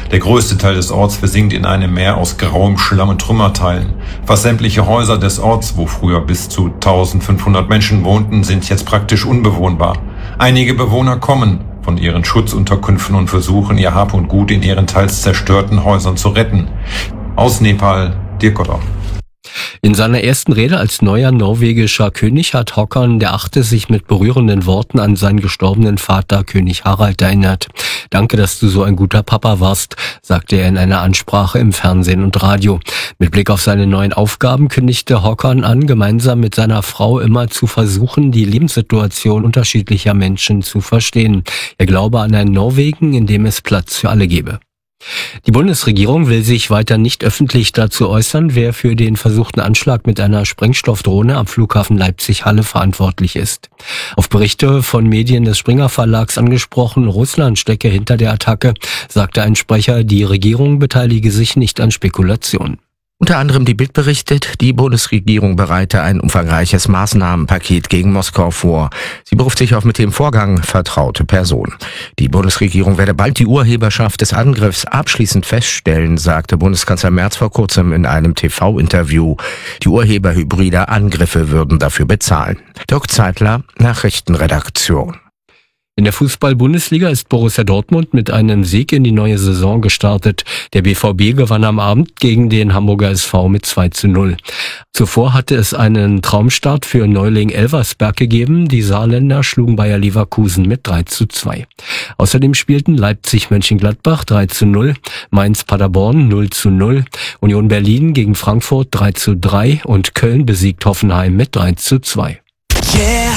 Der größte Teil des Orts versinkt in einem Meer aus grauem Schlamm und Trümmerteilen. Fast sämtliche Häuser des Orts, wo früher bis zu 1500 Menschen wohnten, sind jetzt praktisch unbewohnbar. Einige Bewohner kommen von ihren Schutzunterkünften und versuchen, ihr Hab und Gut in ihren teils zerstörten Häusern zu retten. Aus Nepal, Dirk Gottau. In seiner ersten Rede als neuer norwegischer König hat Håkon VIII. Sich mit berührenden Worten an seinen gestorbenen Vater König Harald erinnert. Danke, dass du so ein guter Papa warst, sagte er in einer Ansprache im Fernsehen und Radio. Mit Blick auf seine neuen Aufgaben kündigte Håkon an, gemeinsam mit seiner Frau immer zu versuchen, die Lebenssituation unterschiedlicher Menschen zu verstehen. Er glaube an ein Norwegen, in dem es Platz für alle gebe. Die Bundesregierung will sich weiter nicht öffentlich dazu äußern, wer für den versuchten Anschlag mit einer Sprengstoffdrohne am Flughafen Leipzig-Halle verantwortlich ist. Auf Berichte von Medien des Springer Verlags angesprochen, Russland stecke hinter der Attacke, sagte ein Sprecher, die Regierung beteilige sich nicht an Spekulationen. Unter anderem die Bild berichtet, die Bundesregierung bereite ein umfangreiches Maßnahmenpaket gegen Moskau vor. Sie beruft sich auf mit dem Vorgang vertraute Personen. Die Bundesregierung werde bald die Urheberschaft des Angriffs abschließend feststellen, sagte Bundeskanzler Merz vor kurzem in einem TV-Interview. Die Urheber hybrider Angriffe würden dafür bezahlen. Dirk Zeitler, Nachrichtenredaktion. In der Fußball-Bundesliga ist Borussia Dortmund mit einem Sieg in die neue Saison gestartet. Der BVB gewann am Abend gegen den Hamburger SV mit 2:0. Zuvor hatte es einen Traumstart für Neuling Elversberg gegeben. Die Saarländer schlugen Bayer Leverkusen mit 3:2. Außerdem spielten Leipzig-Mönchengladbach 3:0, Mainz-Paderborn 0:0, Union Berlin gegen Frankfurt 3:3 und Köln besiegt Hoffenheim mit 3:2. Yeah.